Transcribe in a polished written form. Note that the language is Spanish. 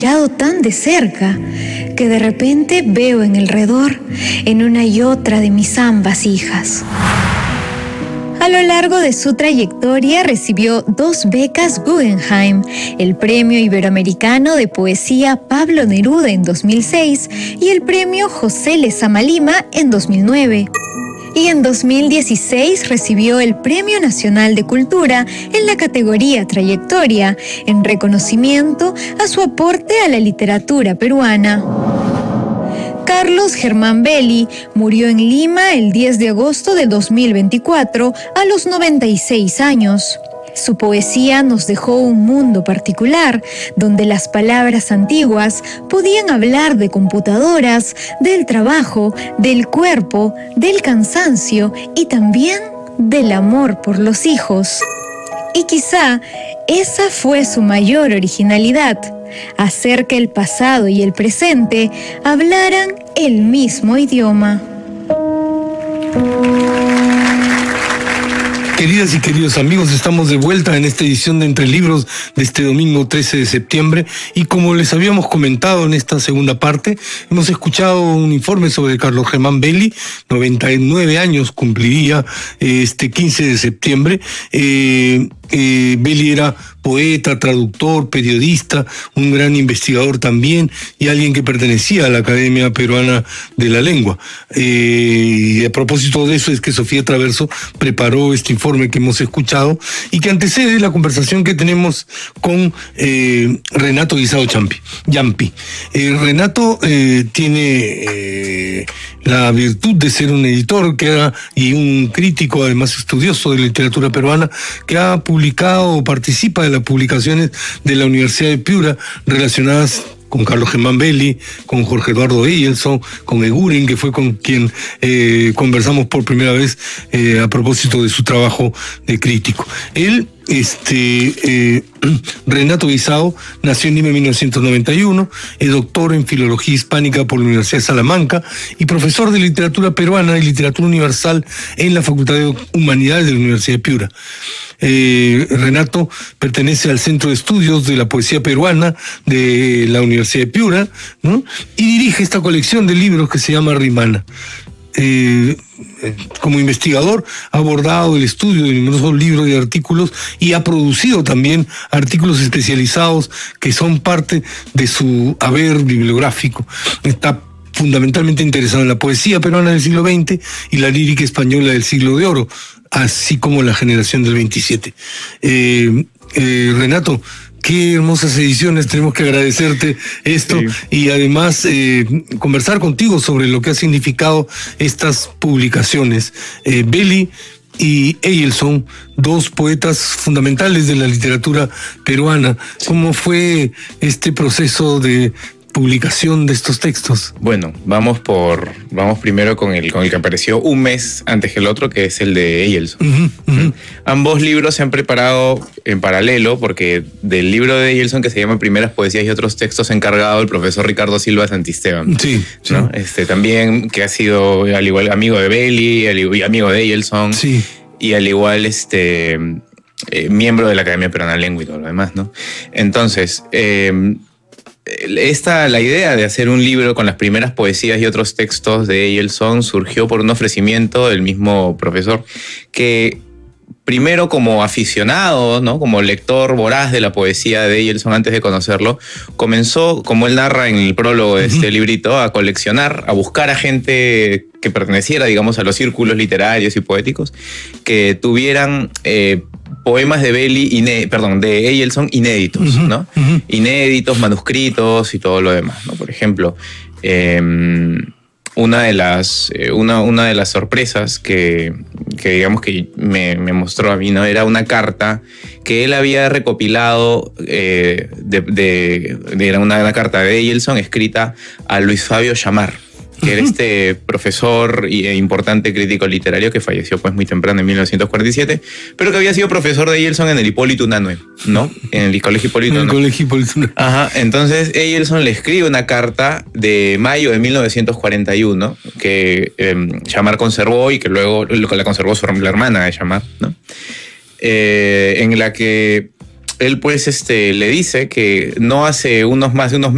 mirado tan de cerca que de repente veo en el redor en una y otra de mis ambas hijas. A lo largo de su trayectoria recibió 2 becas Guggenheim, el Premio Iberoamericano de Poesía Pablo Neruda en 2006 y el Premio José Lezama Lima en 2009. Y en 2016 recibió el Premio Nacional de Cultura en la categoría Trayectoria, en reconocimiento a su aporte a la literatura peruana. Carlos Germán Belli murió en Lima el 10 de agosto de 2024 a los 96 años. Su poesía nos dejó un mundo particular, donde las palabras antiguas podían hablar de computadoras, del trabajo, del cuerpo, del cansancio y también del amor por los hijos. Y quizá esa fue su mayor originalidad, hacer que el pasado y el presente hablaran el mismo idioma. Queridas y queridos amigos, estamos de vuelta en esta edición de Entre Libros de este domingo 13 de septiembre y como les habíamos comentado en esta segunda parte, hemos escuchado un informe sobre Carlos Germán Belli, 99 años cumpliría este 15 de septiembre. Belli era poeta, traductor, periodista, un gran investigador también y alguien que pertenecía a la Academia Peruana de la Lengua. Y a propósito de eso es que Sofía Traverso preparó este informe que hemos escuchado y que antecede la conversación que tenemos con Renato Guisado Yampi. Renato tiene la virtud de ser un editor y un crítico, además estudioso de literatura peruana, que ha publicado o participa de las publicaciones de la Universidad de Piura relacionadas con Carlos Germán Belli, con Jorge Eduardo Eyelson, con Eguren, que fue con quien conversamos por primera vez a propósito de su trabajo de crítico. Él, Renato Guisado, nació en Lima en 1991, es doctor en Filología Hispánica por la Universidad de Salamanca y profesor de Literatura Peruana y Literatura Universal en la Facultad de Humanidades de la Universidad de Piura. Renato pertenece al Centro de Estudios de la Poesía Peruana de la Universidad de Piura, ¿no? Y dirige esta colección de libros que se llama Rimana. Como investigador ha abordado el estudio de numerosos libros y artículos y ha producido también artículos especializados que son parte de su haber bibliográfico. Está fundamentalmente interesado en la poesía peruana del siglo XX y la lírica española del siglo de oro, así como la generación del 27. Renato, qué hermosas ediciones, tenemos que agradecerte esto y además conversar contigo sobre lo que ha significado estas publicaciones. Belli y Eyelson, 2 poetas fundamentales de la literatura peruana. ¿Cómo fue este proceso de publicación de estos textos? Bueno, vamos primero con el que apareció un mes antes que el otro, que es el de Eyelson. Ambos libros se han preparado en paralelo porque del libro de Eyelson, que se llama Primeras Poesías y otros textos, se ha encargado el profesor Ricardo Silva Santisteban. Sí, ¿no? También, que ha sido al igual amigo de Belli, amigo de Eyelson, y al igual miembro de la Academia Peruana de la Lengua y todo lo demás, ¿no? Entonces, la idea de hacer un libro con las primeras poesías y otros textos de Eyelson surgió por un ofrecimiento del mismo profesor que, primero como aficionado, ¿no? Como lector voraz de la poesía de Eyelson antes de conocerlo, comenzó, como él narra en el prólogo de este librito, a coleccionar, a buscar a gente que perteneciera, digamos, a los círculos literarios y poéticos que tuvieran poemas de de Eyelson inéditos, ¿no? Inéditos, manuscritos y todo lo demás, ¿no? Por ejemplo, una de las sorpresas que digamos que me mostró a mí, ¿no? Era una carta que él había recopilado era una carta de Eyelson escrita a Luis Fabio Chamar, que era este profesor e importante crítico literario que falleció pues muy temprano en 1947, pero que había sido profesor de Eyelson en el Hipólito Unanue, ¿no? En el Colegio Hipólito Unanue. Ajá, entonces Eyelson le escribe una carta de mayo de 1941 que Chamar conservó y que luego la conservó la hermana de Chamar, ¿no? En la que él pues le dice que no hace unos